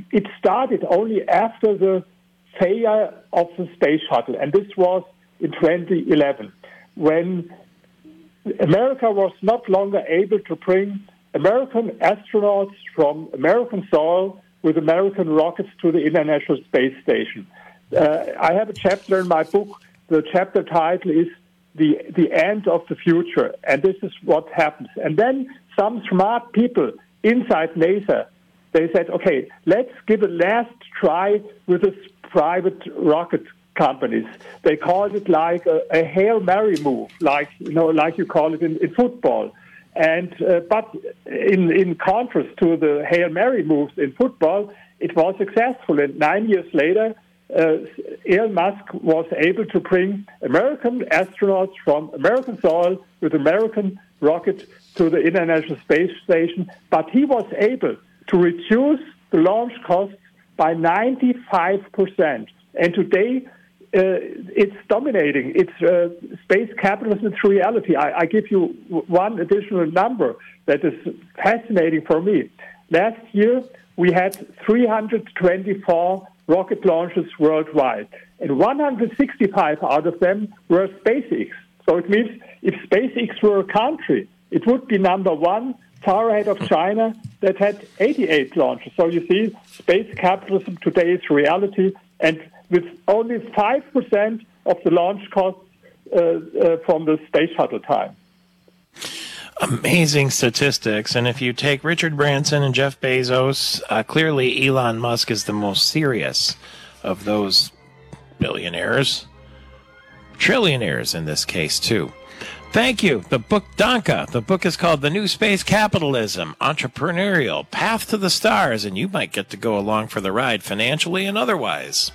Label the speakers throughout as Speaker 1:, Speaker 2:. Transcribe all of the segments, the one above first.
Speaker 1: it started only after the failure of the space shuttle, and this was in 2011, when America was not longer able to bring American astronauts from American soil with American rockets to the International Space Station. I have a chapter in my book. The chapter title is The End of the Future, and this is what happens. And then some smart people inside NASA, they said, okay, let's give a last try with this private rocket companies. They called it like a Hail Mary move, like you call it in football. And but in contrast to the Hail Mary moves in football, it was successful. And 9 years later, Elon Musk was able to bring American astronauts from American soil with American rocket to the International Space Station. But he was able to reduce the launch costs by 95%. And today, it's dominating. It's space capitalism. It's reality. I give you one additional number that is fascinating for me. Last year, we had 324 rocket launches worldwide, and 165 out of them were SpaceX. So it means if SpaceX were a country, it would be number one, far ahead of China that had 88 launches. So you see, space capitalism today is reality, and with only 5% of the launch costs from the space shuttle time.
Speaker 2: Amazing statistics. And if you take Richard Branson and Jeff Bezos, clearly Elon Musk is the most serious of those billionaires. Trillionaires in this case, too. Thank you. The book, Danke. The book is called The New Space Capitalism, Entrepreneurial, Path to the Stars, and you might get to go along for the ride financially and otherwise.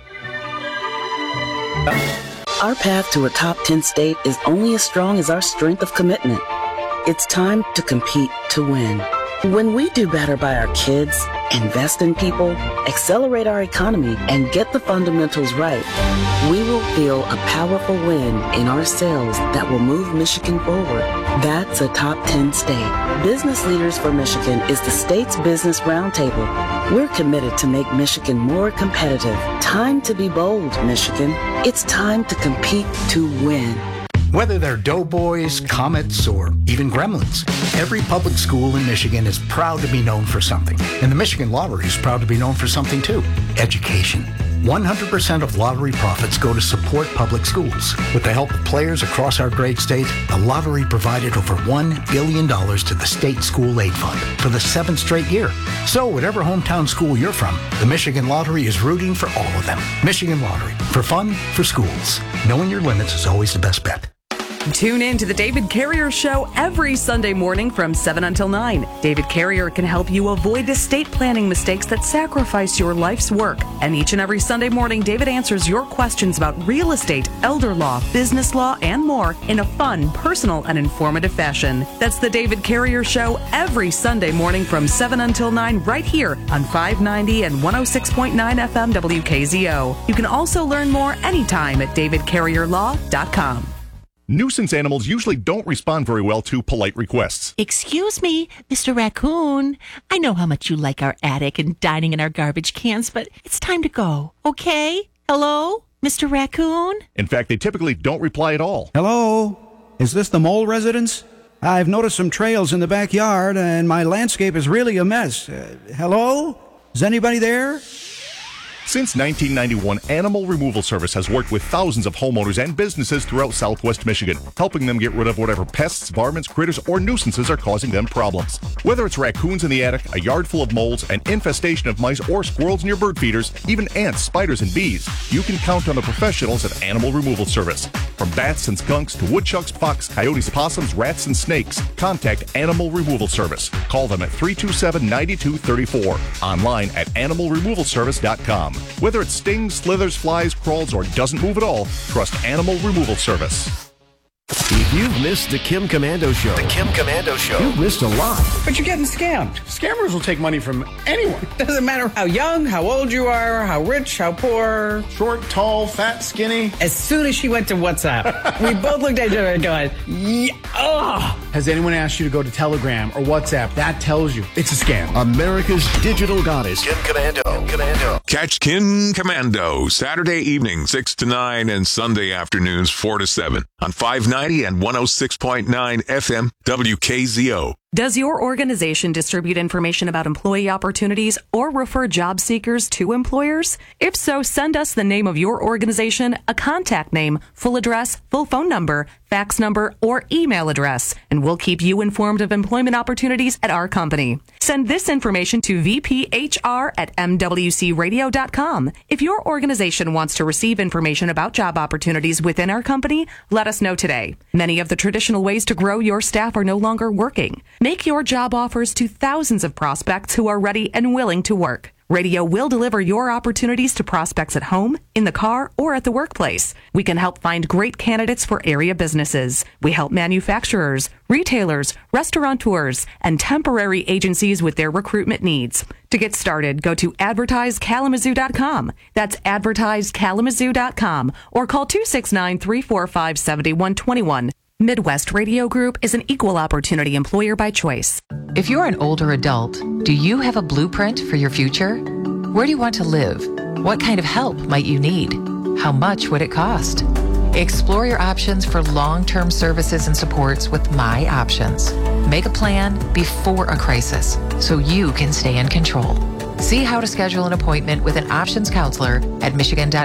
Speaker 3: Our path to a top 10 state is only as strong as our strength of commitment. It's time to compete to win. When we do better by our kids, invest in people, accelerate our economy, and get the fundamentals right, we will feel a powerful win in our sales that will move Michigan forward. That's a top 10 state. Business Leaders for Michigan is the state's business roundtable. We're committed to make Michigan more competitive. Time to be bold, Michigan. It's time to compete to win.
Speaker 4: Whether they're Doughboys, Comets, or even Gremlins, every public school in Michigan is proud to be known for something. And the Michigan Lottery is proud to be known for something too: education. 100% of lottery profits go to support public schools. With the help of players across our great state, the lottery provided over $1 billion to the State School Aid Fund for the 7th straight year. So whatever hometown school you're from, the Michigan Lottery is rooting for all of them. Michigan Lottery, for fun, for schools. Knowing your limits is always the best bet.
Speaker 5: Tune in to the David Carrier Show every Sunday morning from 7 until 9. David Carrier can help you avoid estate planning mistakes that sacrifice your life's work. And each and every Sunday morning, David answers your questions about real estate, elder law, business law, and more in a fun, personal, and informative fashion. That's the David Carrier Show every Sunday morning from 7 until 9 right here on 590 and 106.9 FM WKZO. You can also learn more anytime at davidcarrierlaw.com.
Speaker 6: Nuisance animals usually don't respond very well to polite requests.
Speaker 7: Excuse me, Mr. Raccoon. I know how much you like our attic and dining in our garbage cans, but it's time to go, okay? Hello, Mr. Raccoon?
Speaker 6: In fact, they typically don't reply at all.
Speaker 8: Hello? Is this the mole residence? I've noticed some trails in the backyard, and my landscape is really a mess. Hello? Is anybody there?
Speaker 6: Since 1991, Animal Removal Service has worked with thousands of homeowners and businesses throughout Southwest Michigan, helping them get rid of whatever pests, varmints, critters, or nuisances are causing them problems. Whether it's raccoons in the attic, a yard full of moles, an infestation of mice, or squirrels in your bird feeders, even ants, spiders, and bees, you can count on the professionals at Animal Removal Service. From bats and skunks to woodchucks, fox, coyotes, possums, rats, and snakes, contact Animal Removal Service. Call them at 327-9234. Online at animalremovalservice.com. Whether it stings, slithers, flies, crawls, or doesn't move at all, trust Animal Removal Service.
Speaker 9: If you've missed the Kim Komando Show, you've missed a lot.
Speaker 10: But you're getting scammed. Scammers will take money from anyone. Doesn't matter how young, how old you are, how rich, how poor.
Speaker 11: Short, tall, fat, skinny.
Speaker 10: As soon as she went to WhatsApp, we both looked at each other and going, yeah, ugh.
Speaker 11: Has anyone asked you to go to Telegram or WhatsApp? That tells you it's a scam.
Speaker 9: America's digital goddess, Kim Komando.
Speaker 12: Catch Kim Komando Saturday evening 6 to 9 and Sunday afternoons 4 to 7 on 590 and 106.9 FM WKZO.
Speaker 5: Does your organization distribute information about employee opportunities or refer job seekers to employers? If so, send us the name of your organization, a contact name, full address, full phone number, fax number, or email address, and we'll keep you informed of employment opportunities at our company. Send this information to vphr@mwcradio.com. If your organization wants to receive information about job opportunities within our company, let us know today. Many of the traditional ways to grow your staff are no longer working. Make your job offers to thousands of prospects who are ready and willing to work. Radio will deliver your opportunities to prospects at home, in the car, or at the workplace. We can help find great candidates for area businesses. We help manufacturers, retailers, restaurateurs, and temporary agencies with their recruitment needs. To get started, go to advertisekalamazoo.com. That's advertisekalamazoo.com, or call 269-345-7121. Midwest Radio Group is an equal opportunity employer by choice.
Speaker 13: If you're an older adult, do you have a blueprint for your future? Where do you want to live? What kind of help might you need? How much would it cost? Explore your options for long-term services and supports with My Options. Make a plan before a crisis so you can stay in control. See how to schedule an appointment with an options counselor at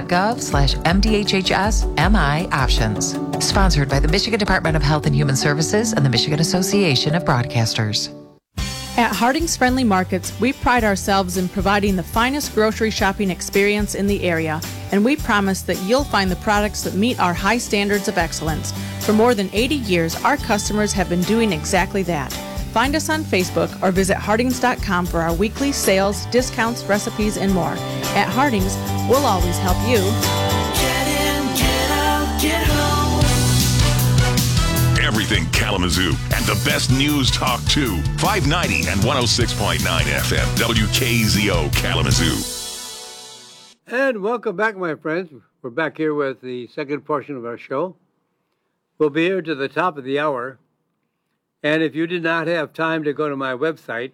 Speaker 13: michigan.gov/MDHHS-MI Options. Sponsored by the Michigan Department of Health and Human Services and the Michigan Association of Broadcasters.
Speaker 14: At Harding's Friendly Markets, we pride ourselves in providing the finest grocery shopping experience in the area, and we promise that you'll find the products that meet our high standards of excellence. For more than 80 years, our customers have been doing exactly that. Find us on Facebook or visit hardings.com for our weekly sales, discounts, recipes, and more. At Hardings, we'll always help you.
Speaker 15: Get in, get out, get home.
Speaker 12: Everything Kalamazoo and the best news talk too. 590 and 106.9 FM WKZO Kalamazoo.
Speaker 16: And welcome back, my friends. We're back here with the second portion of our show. We'll be here to the top of the hour. And if you did not have time to go to my website,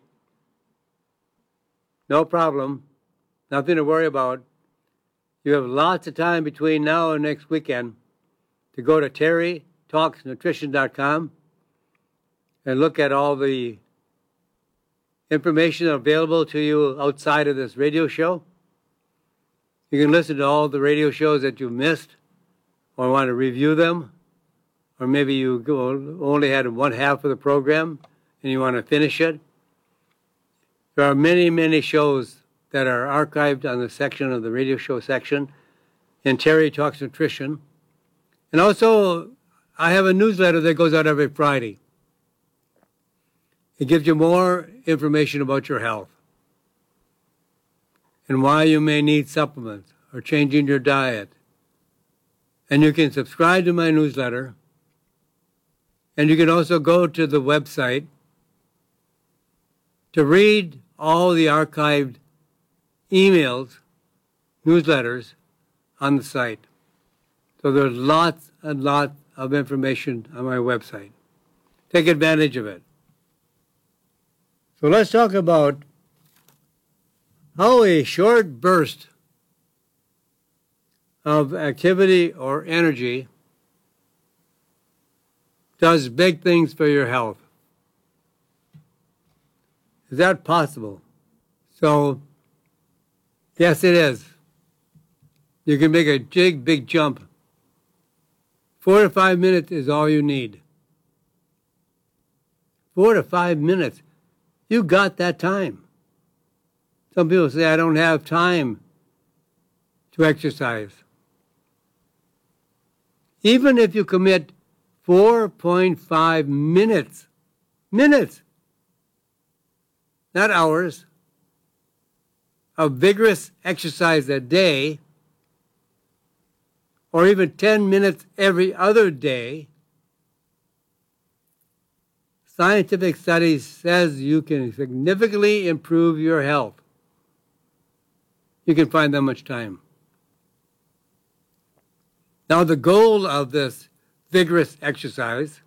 Speaker 16: no problem. Nothing to worry about. You have lots of time between now and next weekend to go to terrytalksnutrition.com and look at all the information available to you outside of this radio show. You can listen to all the radio shows that you missed or want to review them. Or maybe you only had one half of the program and you want to finish it. There are many, many shows that are archived on the section of the radio show section in Terry Talks Nutrition. And also, I have a newsletter that goes out every Friday. It gives you more information about your health and why you may need supplements or changing your diet. And you can subscribe to my newsletter. And you can also go to the website to read all the archived emails, newsletters on the site. So there's lots and lots of information on my website. Take advantage of it. So let's talk about how a short burst of activity or energy does big things for your health. Is that possible? So, yes, it is. You can make a big jump. 4 to 5 minutes is all you need. 4 to 5 minutes. You got that time. Some people say, I don't have time to exercise. Even if you commit 4.5 minutes, not hours, of vigorous exercise a day, or even 10 minutes every other day, scientific study says you can significantly improve your health. You can find that much time. Now, the goal of this vigorous exercise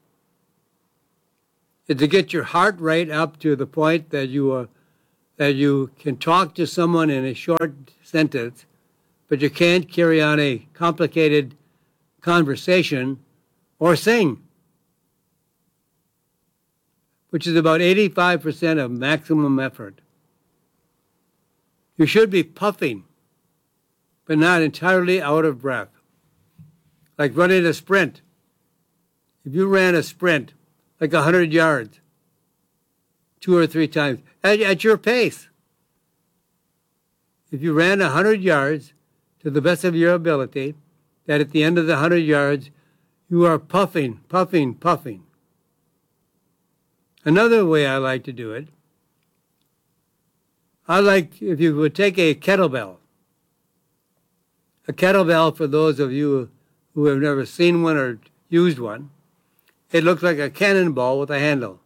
Speaker 16: is to get your heart rate up to the point that you can talk to someone in a short sentence, but you can't carry on a complicated conversation or sing, which is about 85% of maximum effort. You should be puffing, but not entirely out of breath. Like running a sprint. If you ran a sprint, like 100 yards, 2 or 3 times, at your pace. If you ran 100 yards to the best of your ability, that at the end of the 100 yards, you are puffing, puffing, puffing. Another way I like to do it, if you would take a kettlebell. A kettlebell, for those of you who have never seen one or used one, it looks like a cannonball with a handle.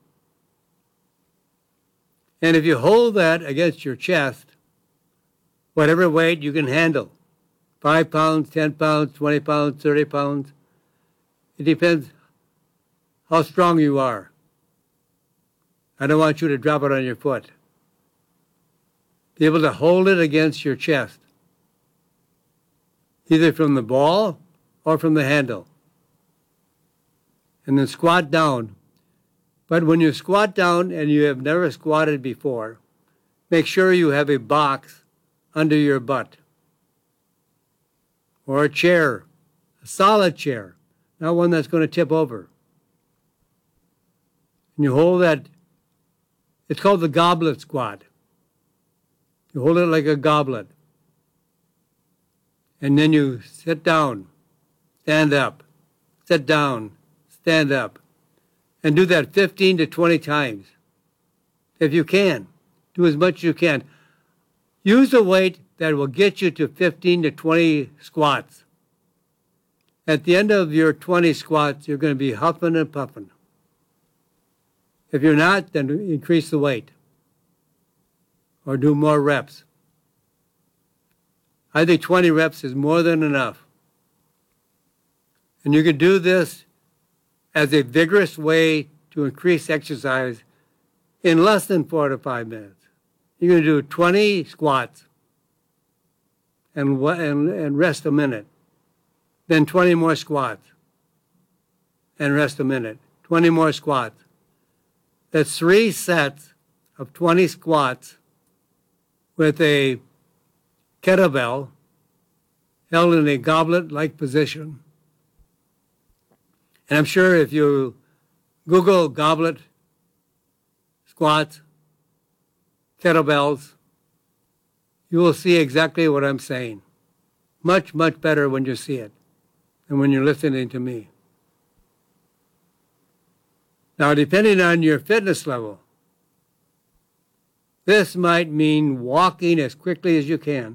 Speaker 16: And if you hold that against your chest, whatever weight you can handle, 5 pounds, 10 pounds, 20 pounds, 30 pounds, it depends how strong you are. I don't want you to drop it on your foot. Be able to hold it against your chest, either from the ball or from the handle. And then squat down. But when you squat down and you have never squatted before, make sure you have a box under your butt. Or a chair, a solid chair, not one that's going to tip over. And you hold that, it's called the goblet squat. You hold it like a goblet. And then you sit down, stand up, sit down, stand up. And do that 15 to 20 times. If you can, do as much as you can. Use a weight that will get you to 15 to 20 squats. At the end of your 20 squats, you're going to be huffing and puffing. If you're not, then increase the weight or do more reps. I think 20 reps is more than enough. And you can do this as a vigorous way to increase exercise in less than 4 to 5 minutes. You're going to do 20 squats and rest a minute. Then 20 more squats and rest a minute. 20 more squats. That's 3 sets of 20 squats with a kettlebell held in a goblet-like position. And I'm sure if you Google goblet squats, kettlebells, you will see exactly what I'm saying. Much, much better when you see it than when you're listening to me. Now, depending on your fitness level, this might mean walking as quickly as you can,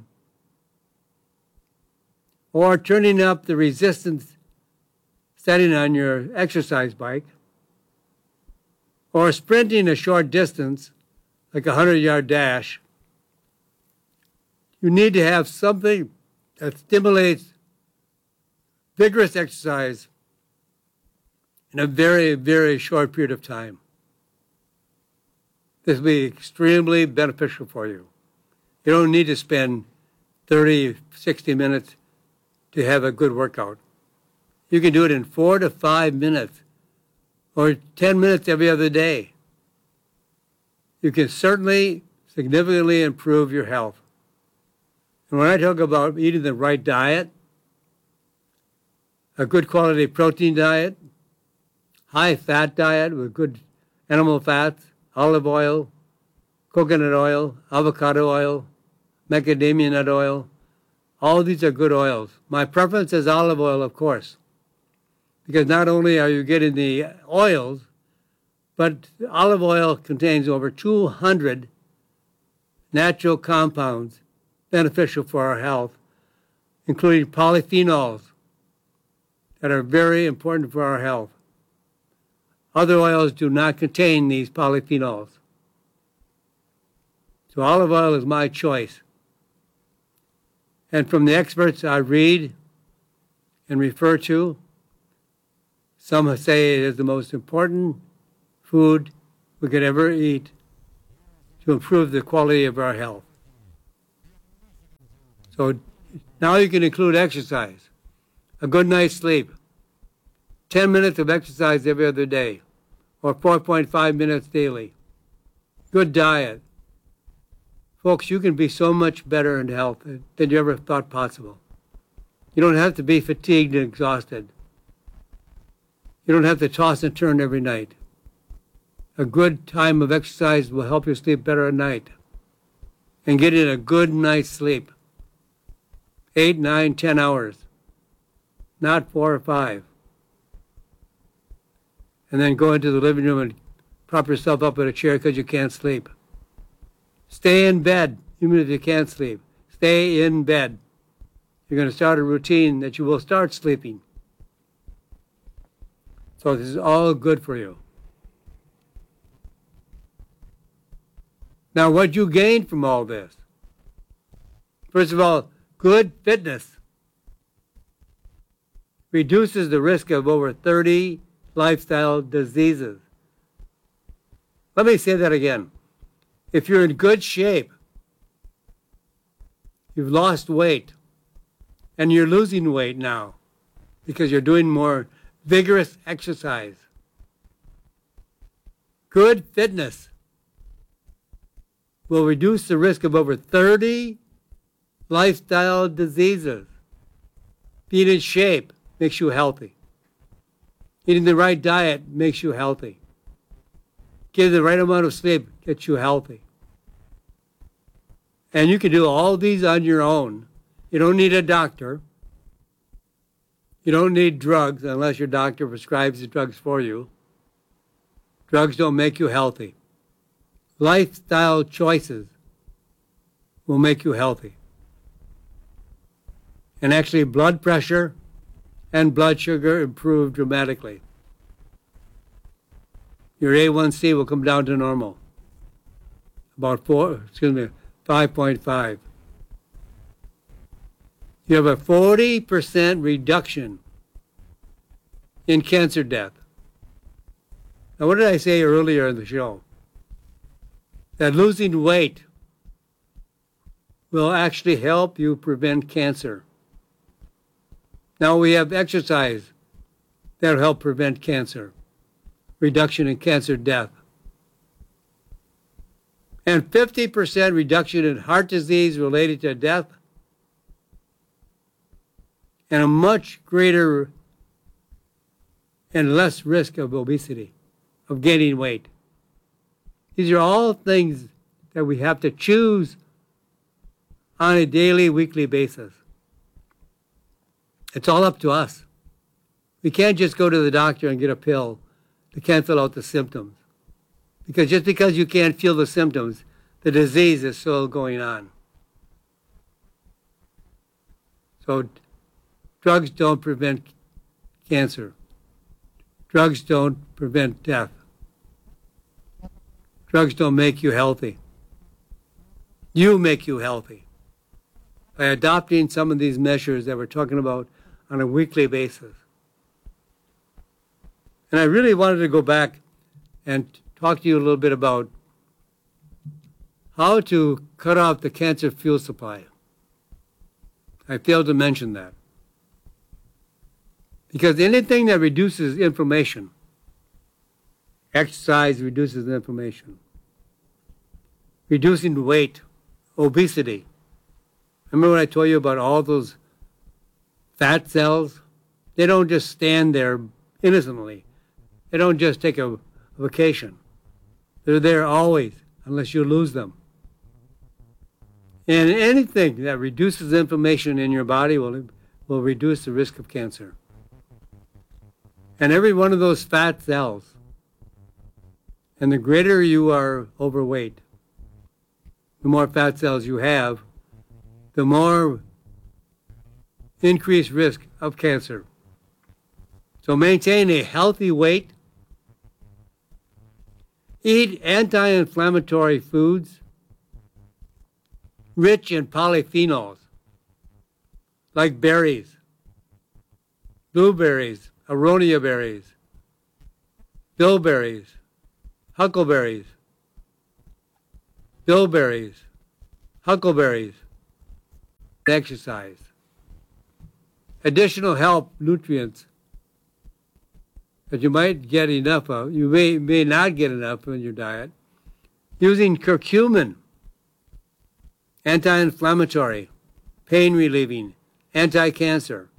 Speaker 16: or turning up the resistance setting on your exercise bike, or sprinting a short distance, like a 100-yard dash. You need to have something that stimulates vigorous exercise in a very, very short period of time. This will be extremely beneficial for you. You don't need to spend 30, 60 minutes to have a good workout. You can do it in 4 to 5 minutes or 10 minutes every other day. You can certainly significantly improve your health. And when I talk about eating the right diet, a good quality protein diet, high fat diet with good animal fats, olive oil, coconut oil, avocado oil, macadamia nut oil, all these are good oils. My preference is olive oil, of course, because not only are you getting the oils, but olive oil contains over 200 natural compounds beneficial for our health, including polyphenols that are very important for our health. Other oils do not contain these polyphenols. So olive oil is my choice. And from the experts I read and refer to, some say it is the most important food we could ever eat to improve the quality of our health. So now you can include exercise, a good night's sleep, 10 minutes of exercise every other day, or 4.5 minutes daily, good diet. Folks, you can be so much better in health than you ever thought possible. You don't have to be fatigued and exhausted. You don't have to toss and turn every night. A good time of exercise will help you sleep better at night and get in a good night's sleep. 8, 9, 10 hours, not 4 or 5. And then go into the living room and prop yourself up in a chair because you can't sleep. Stay in bed, even if you can't sleep. Stay in bed. You're going to start a routine that you will start sleeping. So this is all good for you. Now, what you gain from all this? First of all, good fitness reduces the risk of over 30 lifestyle diseases. Let me say that again. If you're in good shape, you've lost weight, and you're losing weight now because you're doing more vigorous exercise. Good fitness will reduce the risk of over 30 lifestyle diseases. Being in shape makes you healthy. Eating the right diet makes you healthy. Getting the right amount of sleep gets you healthy. And you can do all these on your own. You don't need a doctor. You don't need drugs unless your doctor prescribes the drugs for you. Drugs don't make you healthy. Lifestyle choices will make you healthy. And actually, blood pressure and blood sugar improve dramatically. Your A1C will come down to normal, about 5.5. You have a 40% reduction in cancer death. Now, what did I say earlier in the show? That losing weight will actually help you prevent cancer. Now we have exercise that will help prevent cancer, reduction in cancer death. And 50% reduction in heart disease related to death, and a much greater and less risk of obesity, of gaining weight. These are all things that we have to choose on a daily, weekly basis. It's all up to us. We can't just go to the doctor and get a pill to cancel out the symptoms. Because just because you can't feel the symptoms, the disease is still going on. So drugs don't prevent cancer. Drugs don't prevent death. Drugs don't make you healthy. You make you healthy by adopting some of these measures that we're talking about on a weekly basis. And I really wanted to go back and talk to you a little bit about how to cut off the cancer fuel supply. I failed to mention that. Because anything that reduces inflammation, exercise reduces inflammation, reducing weight, obesity. Remember when I told you about all those fat cells? They don't just stand there innocently. They don't just take a vacation. They're there always, unless you lose them. And anything that reduces inflammation in your body will reduce the risk of cancer. And every one of those fat cells, and the greater you are overweight, the more fat cells you have, the more increased risk of cancer. So maintain a healthy weight Eat anti-inflammatory foods rich in polyphenols, like berries, blueberries, aronia berries, bilberries, huckleberries, bilberries, huckleberries. Exercise. Additional help nutrients that you might get enough of, you may not get enough in your diet, using curcumin, anti-inflammatory, pain relieving, anti-cancer.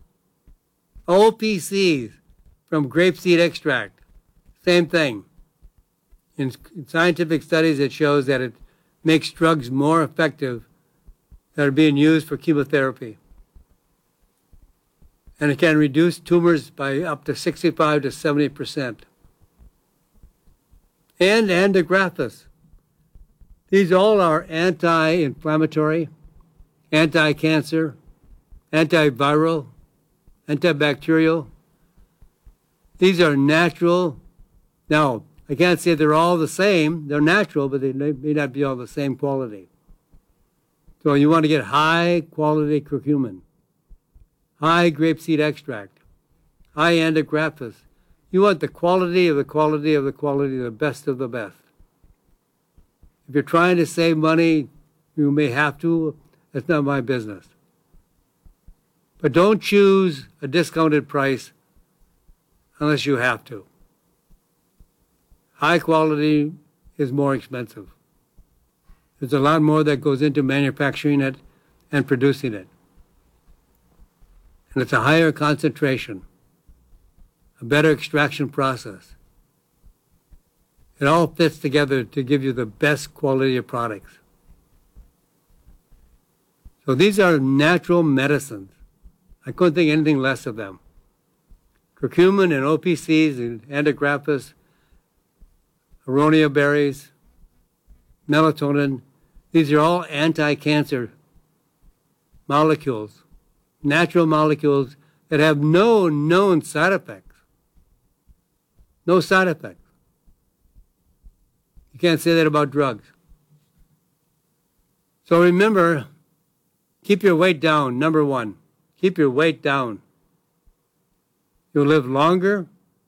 Speaker 16: OPCs from grapeseed extract, same thing. In scientific studies, it shows that it makes drugs more effective that are being used for chemotherapy. And it can reduce tumors by up to 65 to 70%. And Andigraphis. These all are anti-inflammatory, anti-cancer, antiviral, antibacterial. These are natural. Now, I can't say they're all the same. They're natural, but they may not be all the same quality. So you want to get high quality curcumin, high grapeseed extract, high Andigraphis. You want the quality of the quality of the quality, the best of the best. If you're trying to save money, you may have to. That's not my business. But don't choose a discounted price unless you have to. High quality is more expensive. There's a lot more that goes into manufacturing it and producing it. And it's a higher concentration, a better extraction process. It all fits together to give you the best quality of products. So these are natural medicines. I couldn't think anything less of them. Curcumin and OPCs and Andigraphis, aronia berries, melatonin. These are all anti-cancer molecules, natural molecules that have no known side effects. No side effects. You can't say that about drugs. So remember, keep your weight down, number one. Keep your weight down. You'll live longer,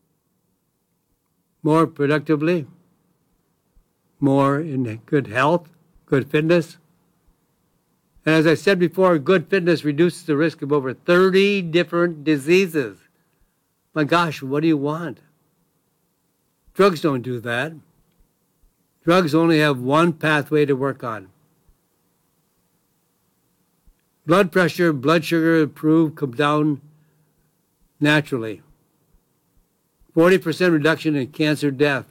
Speaker 16: more productively, more in good health, good fitness. And as I said before, good fitness reduces the risk of over 30 different diseases. My gosh, what do you want? Drugs don't do that. Drugs only have one pathway to work on. Blood pressure, blood sugar improved, come down naturally. 40% reduction in cancer death.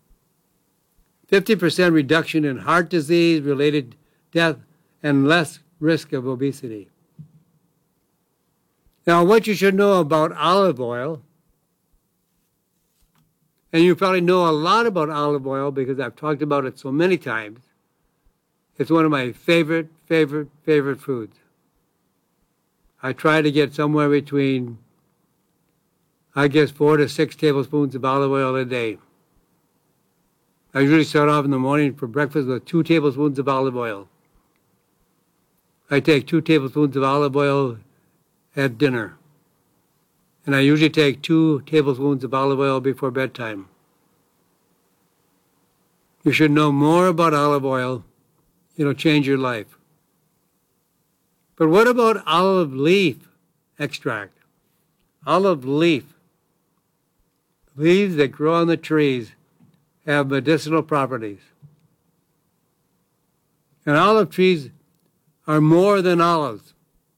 Speaker 16: 50% reduction in heart disease-related death and less risk of obesity. Now, what you should know about olive oil, and you probably know a lot about olive oil because I've talked about it so many times. It's one of my favorite foods. I try to get somewhere between, 4 to 6 tablespoons of olive oil a day. I usually start off in the morning for breakfast with 2 tablespoons of olive oil. I take 2 tablespoons of olive oil at dinner. And I usually take 2 tablespoons of olive oil before bedtime. You should know more about olive oil. It'll change your life. But what about olive leaf extract? Olive leaf. Leaves that grow on the trees have medicinal properties. And olive trees are more than olives.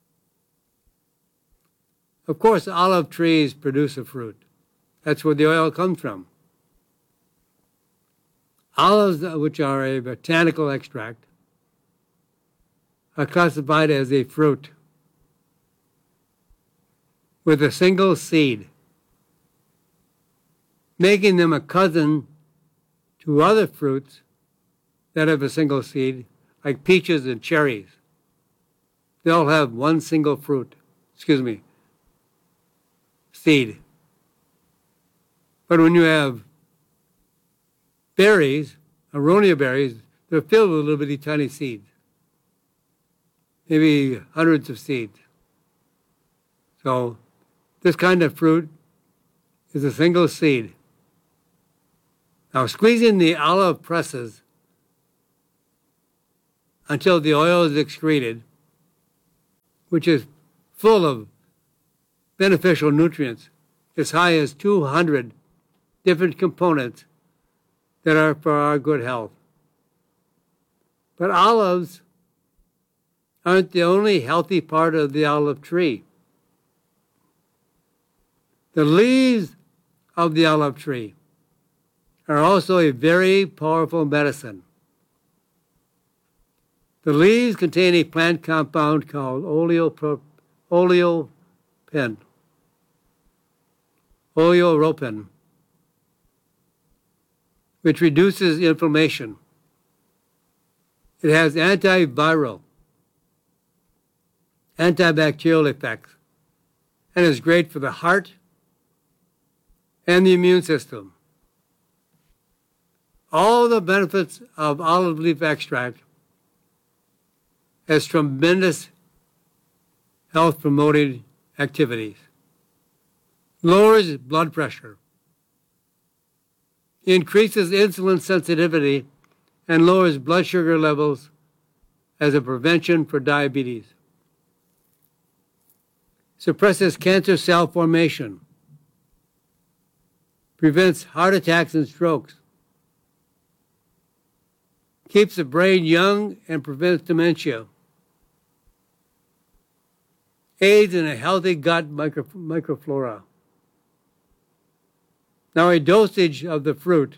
Speaker 16: Of course, olive trees produce a fruit. That's where the oil comes from. Olives, which are a botanical extract, are classified as a fruit with a single seed, making them a cousin to other fruits that have a single seed, like peaches and cherries. They all have one single seed. But when you have berries, aronia berries, they're filled with little bitty tiny seeds, maybe hundreds of seeds. So this kind of fruit is a single seed. Now, squeezing the olive presses until the oil is excreted, which is full of beneficial nutrients, as high as 200 different components that are for our good health. But olives aren't the only healthy part of the olive tree. The leaves of the olive tree are also a very powerful medicine. The leaves contain a plant compound called oleoropin, which reduces inflammation. It has antiviral, antibacterial effects, and is great for the heart and the immune system. All the benefits of olive leaf extract has tremendous health-promoting activities. Lowers blood pressure, increases insulin sensitivity, and lowers blood sugar levels as a prevention for diabetes. Suppresses cancer cell formation, prevents heart attacks and strokes, keeps the brain young and prevents dementia, aids in a healthy gut microflora. Now, a dosage of the fruit,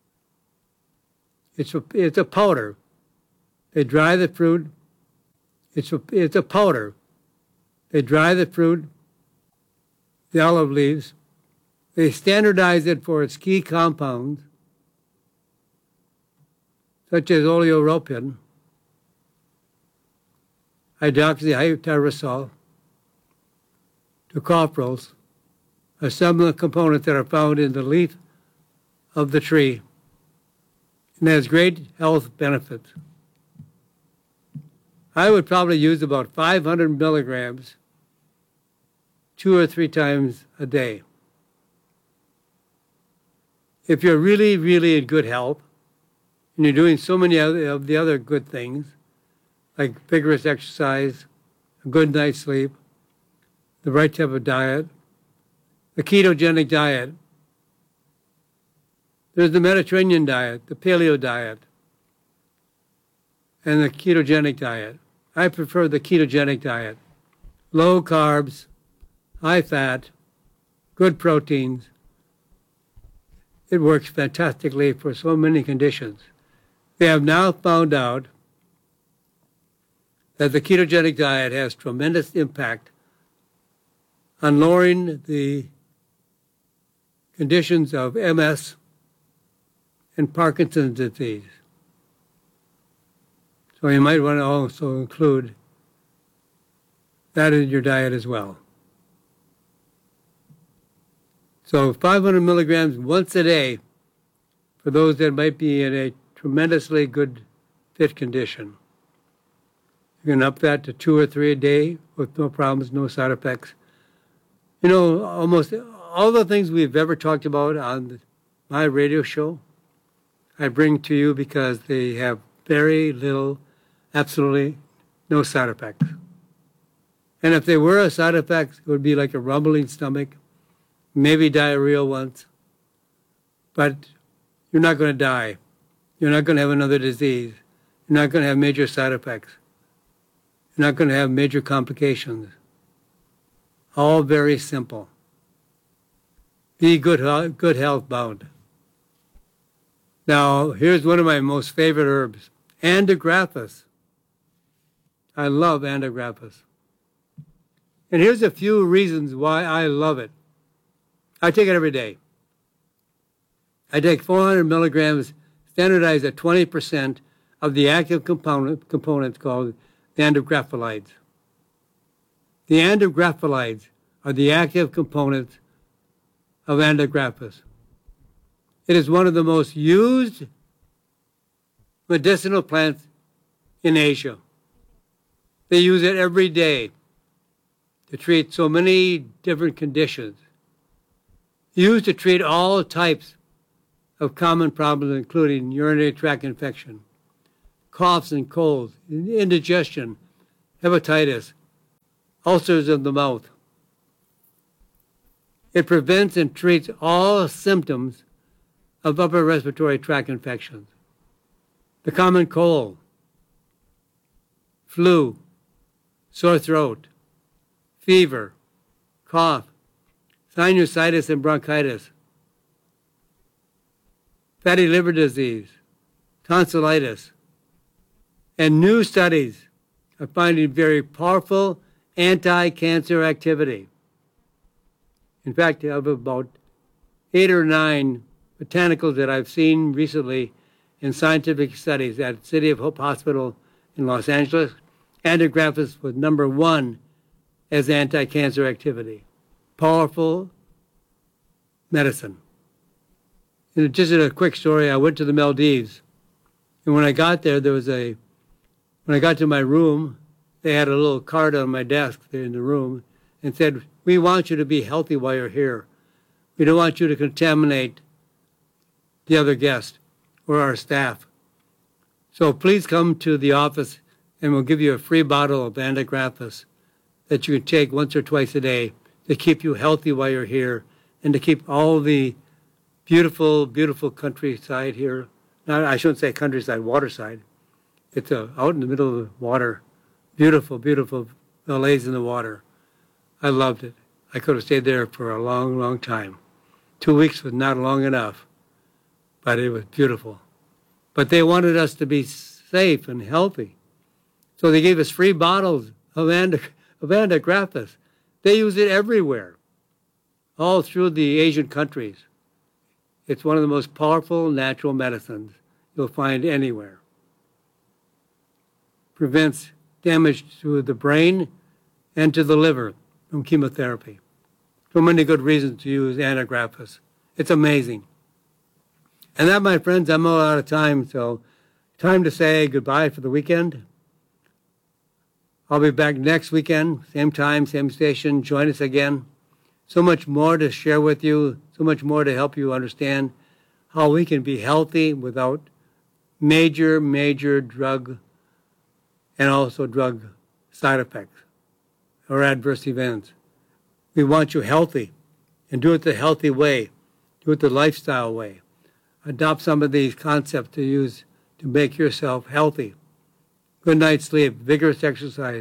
Speaker 16: it's a powder. They dry the fruit. It's a powder. They dry the fruit, the olive leaves. They standardize it for its key compounds, such as oleoropin, hydroxytyrosol, tocopherols, are some of the components that are found in the leaf of the tree, and has great health benefits. I would probably use about 500 milligrams 2 or 3 times a day. If you're really, really in good health, and you're doing so many of the other good things, like vigorous exercise, a good night's sleep, the right type of diet, the ketogenic diet, there's the Mediterranean diet, the paleo diet, and the ketogenic diet. I prefer the ketogenic diet. Low carbs, high fat, good proteins. It works fantastically for so many conditions. They have now found out that the ketogenic diet has tremendous impact on lowering the conditions of MS and Parkinson's disease. So you might want to also include that in your diet as well. So 500 milligrams once a day for those that might be in a tremendously good fit condition. You can up that to 2 or 3 a day with no problems, no side effects. You know, almost all the things we've ever talked about on my radio show, I bring to you because they have very little, absolutely no side effects. And if there were a side effect, it would be like a rumbling stomach, maybe diarrhea once, but you're not going to die. You're not going to have another disease. You're not going to have major side effects. You're not going to have major complications. All very simple. Be good health bound. Now, here's one of my most favorite herbs, Andrographis. I love Andrographis. And here's a few reasons why I love it. I take it every day. I take 400 milligrams, standardized at 20% of the active components called the andrographolides. The andrographolides are the active components of Andrographis. It is one of the most used medicinal plant in Asia. They use it every day to treat so many different conditions. Used to treat all types of common problems, including urinary tract infection, coughs and colds, indigestion, hepatitis, ulcers of the mouth. It prevents and treats all symptoms of upper respiratory tract infections. The common cold, flu, sore throat, fever, cough, sinusitis and bronchitis, fatty liver disease, tonsillitis, and new studies are finding very powerful anti-cancer activity. In fact, of about 8 or 9 botanicals that I've seen recently in scientific studies at City of Hope Hospital in Los Angeles, Andrographis was number 1 as anti-cancer activity. Powerful medicine. And just a quick story, I went to the Maldives, and when I got there, when I got to my room, they had a little card on my desk there in the room and said, "We want you to be healthy while you're here. We don't want you to contaminate the other guests or our staff. So please come to the office and we'll give you a free bottle of Andrographis that you can take once or twice a day to keep you healthy while you're here and to keep all the beautiful, beautiful countryside here." Now, I shouldn't say countryside, waterside. It's out in the middle of the water. Beautiful, beautiful valleys in the water. I loved it. I could have stayed there for a long, long time. 2 weeks was not long enough, but it was beautiful. But they wanted us to be safe and healthy. So they gave us free bottles of Andrographis. They use it everywhere, all through the Asian countries. It's one of the most powerful natural medicines you'll find anywhere. Prevents damage to the brain and to the liver from chemotherapy. So many good reasons to use Andrographis. It's amazing. And that, my friends, I'm all out of time, so time to say goodbye for the weekend. I'll be back next weekend, same time, same station. Join us again. So much more to share with you, so much more to help you understand how we can be healthy without major, major drug and also drug side effects or adverse events. We want you healthy and do it the healthy way, do it the lifestyle way. Adopt some of these concepts to use to make yourself healthy. Good night's sleep, vigorous exercise,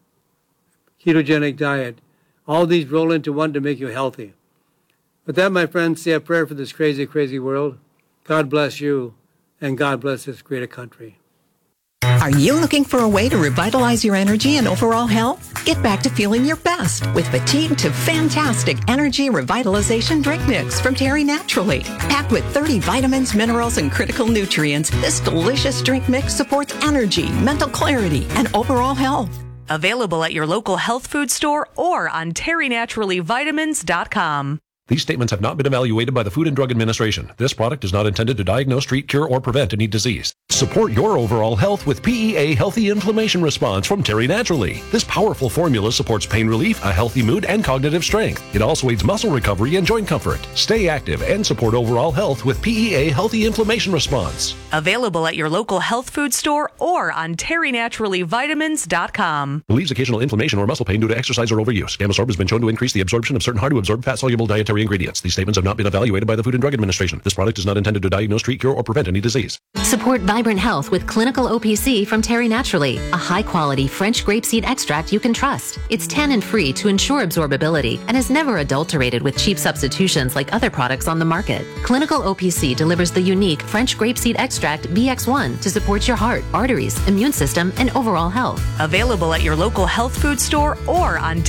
Speaker 16: ketogenic diet. All these roll into one to make you healthy. With that, my friends, say a prayer for this crazy, crazy world. God bless you, and God bless this great country.
Speaker 17: Are you looking for a way to revitalize your energy and overall health? Get back to feeling your best with Fatigue to Fantastic Energy Revitalization Drink Mix from Terry Naturally. Packed with 30 vitamins, minerals, and critical nutrients, this delicious drink mix supports energy, mental clarity, and overall health.
Speaker 5: Available at your local health food store or on terrynaturallyvitamins.com.
Speaker 18: These statements have not been evaluated by the Food and Drug Administration. This product is not intended to diagnose, treat, cure, or prevent any disease. Support your overall health with PEA Healthy Inflammation Response from Terry Naturally. This powerful formula supports pain relief, a healthy mood, and cognitive strength. It also aids muscle recovery and joint comfort. Stay active and support overall health with PEA Healthy Inflammation Response.
Speaker 5: Available at your local health food store or on terrynaturallyvitamins.com.
Speaker 18: Relieves occasional inflammation or muscle pain due to exercise or overuse. Gamosorb has been shown to increase the absorption of certain hard-to-absorb fat-soluble dietary ingredients. These statements have not been evaluated by the Food and Drug Administration. This product is not intended to diagnose, treat, cure, or prevent any disease.
Speaker 19: Support vibrant health with Clinical OPC from Terry Naturally, a high-quality French grapeseed extract you can trust. It's tannin-free to ensure absorbability and is never adulterated with cheap substitutions like other products on the market. Clinical OPC delivers the unique French grapeseed extract VX1 to support your heart, arteries, immune system, and overall health.
Speaker 5: Available at your local health food store or on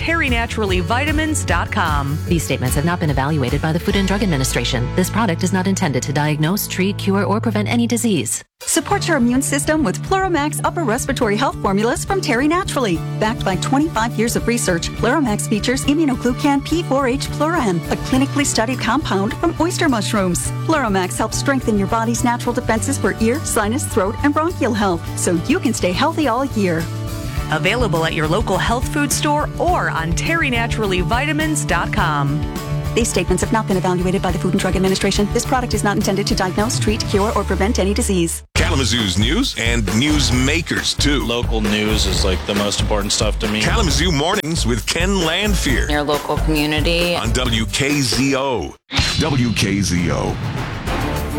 Speaker 5: terrynaturallyvitamins.com.
Speaker 19: These statements have not been evaluated by the Food and Drug Administration. This product is not intended to diagnose, treat, cure, or prevent any disease.
Speaker 20: Support your immune system with Pluramax upper respiratory health formulas from Terry Naturally. Backed by 25 years of research, Pluramax features immunoglucan P4H Pluran, a clinically studied compound from oyster mushrooms. Pluramax helps strengthen your body's natural defenses for ear, sinus, throat, and bronchial health, so you can stay healthy all year.
Speaker 5: Available at your local health food store or on terrynaturallyvitamins.com.
Speaker 20: These statements have not been evaluated by the Food and Drug Administration. This product is not intended to diagnose, treat, cure, or prevent any disease.
Speaker 12: Kalamazoo's news and news makers, too.
Speaker 21: Local news is like the most important stuff to me.
Speaker 12: Kalamazoo Mornings with Ken Landfear.
Speaker 22: Your local community.
Speaker 12: On WKZO. WKZO.